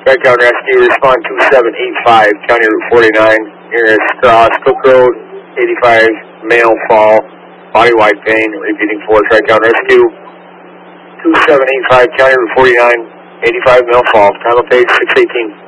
Tri-County Rescue, respond 2785, County Route 49, nearest cross, Cook Road, 85, male fall, body wide pain, repeating for Tri-County Rescue, 2785, County Route 49, 85, male fall, time of page 618.